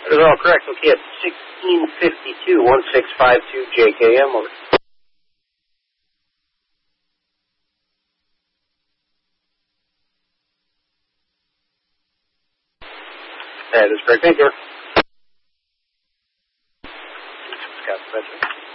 That is all correct. Okay, at 1652, 1652 JKM. Over. That is correct. Thank you. Scott Spencer.